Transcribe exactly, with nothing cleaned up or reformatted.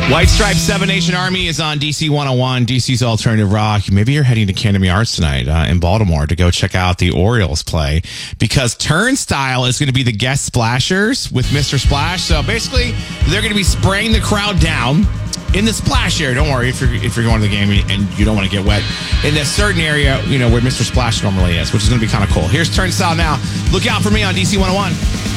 White Stripe Seven Nation Army is on D C one oh one, D C's Alternative Rock. Maybe you're heading to Academy Arts tonight uh, in Baltimore to go check out the Orioles play because Turnstile is going to be the guest splashers with Mister Splash. So basically, they're going to be spraying the crowd down in the splash area. Don't worry if you're if you're going to the game and you don't want to get wet in a certain area, you know, where Mister Splash normally is, which is going to be kind of cool. Here's Turnstile now. Look out for me on D C one oh one.